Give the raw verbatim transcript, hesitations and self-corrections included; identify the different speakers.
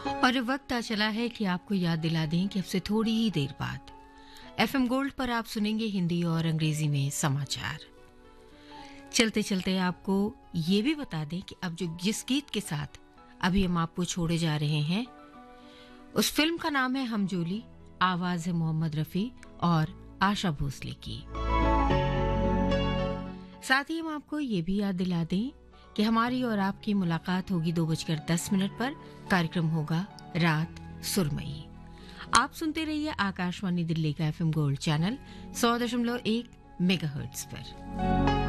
Speaker 1: और वक्त आ चला है कि आपको याद दिला दें कि अब से थोड़ी ही देर बाद एफएम गोल्ड पर आप सुनेंगे हिंदी और अंग्रेजी में समाचार। चलते चलते आपको ये भी बता दें कि अब जो जिस गीत के साथ अभी हम आपको छोड़े जा रहे हैं उस फिल्म का नाम है हमजोली, आवाज है मोहम्मद रफी और आशा भोसले की। साथ ही हम आपको ये भी याद दिला दें कि हमारी और आपकी मुलाकात होगी दो बजकर दस मिनट पर। कार्यक्रम होगा रात सुरमई। आप सुनते रहिए आकाशवाणी दिल्ली का एफएम गोल्ड चैनल सौ दशमलव एक मेगाहर्ट्ज पर।